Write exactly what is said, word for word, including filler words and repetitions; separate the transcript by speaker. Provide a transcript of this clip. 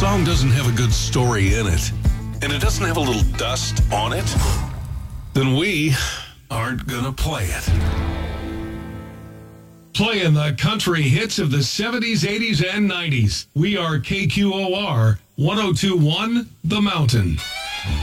Speaker 1: song doesn't have a good story in it, and it doesn't have a little dust on it, then we aren't gonna play it. Playing the country hits of the seventies, eighties, and nineties. We are K Q O R one oh two point one The Mountain.